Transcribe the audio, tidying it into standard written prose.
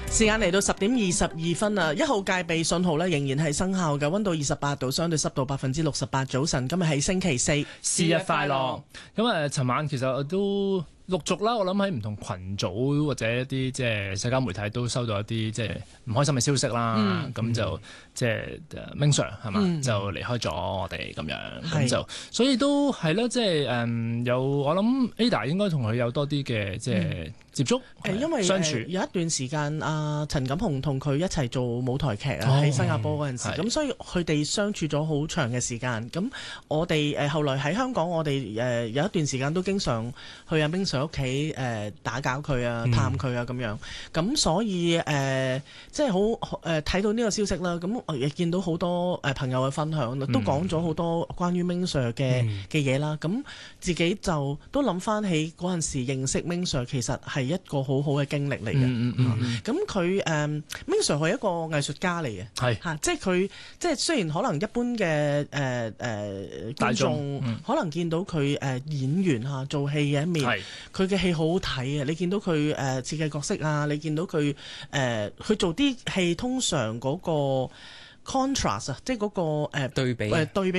時間嚟到10:22啊，1號戒備信號咧仍然係生效嘅，溫度28度，相對濕度68%。早晨，今日係星期四， 節日快樂。咁尋晚其實我都陸續啦，我諗喺唔同群組或者一啲即係社交媒體都收到一啲即係唔開心嘅消息啦。咁就即係 Ming Sir 係嘛，就離開咗我哋咁樣，咁就所以都係咯，即係有我諗 Ada 應該同佢有多啲嘅即係接觸， 因為相處有一段時間陳錦鴻同佢一齊做舞台劇啊，喺新加坡嗰陣時，咁所以佢哋相處咗好長嘅時間。咁我哋後來喺香港，我哋有一段時間都經常去阿 Ming Sir 屋企打攪佢啊、探佢啊咁樣。咁所以即係好睇到呢個消息啦。咁我亦見到好多朋友嘅分享，都講咗好多關於 Ming Sir 嘅嘢啦。咁自己就都諗翻起嗰陣時認識 Ming Sir，其實係一個好好嘅經歷嚟嘅。咁佢Ming Sir 係一個藝術家嚟嘅，嚇，即係佢即係雖然可能一般嘅觀眾可能見到佢演員嚇做戲嘅一面，佢嘅戲好好睇嘅。你見到佢設計角色啊，你見到佢做啲戲通常嗰個 contrast 啊，即係嗰個對比